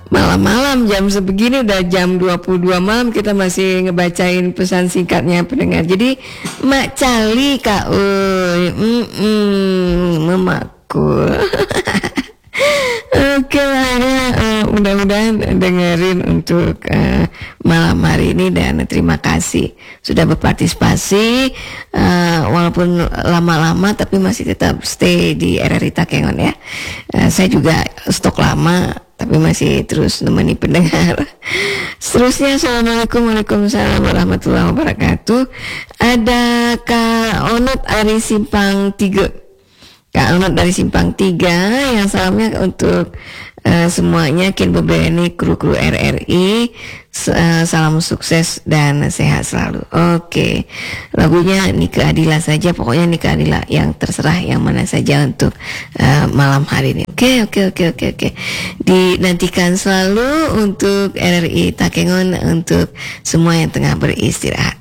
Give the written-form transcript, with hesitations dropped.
malam-malam jam sebegini udah jam 22 malam kita masih ngebacain pesan singkatnya pendengar. Jadi Mak Cali Kak memaku. Oke lah ya, mudah-mudahan dengerin untuk malam hari ini dan terima kasih sudah berpartisipasi walaupun lama-lama tapi masih tetap stay di RRI Takengon ya. Saya juga stok lama tapi masih terus nemeni pendengar. Seterusnya assalamualaikum, waalaikumsalam warahmatullahi wabarakatuh. Ada Kak Onot dari Simpang 3. Kak Onot dari Simpang 3 yang salamnya untuk semuanya Kin Bebeni kru-kru RRI. Salam sukses dan sehat selalu. Oke. Lagunya Nika Adila saja, pokoknya Nika Adila yang terserah yang mana saja untuk malam hari ini. Oke. Dinantikan selalu untuk RRI Takengon untuk semua yang tengah beristirahat.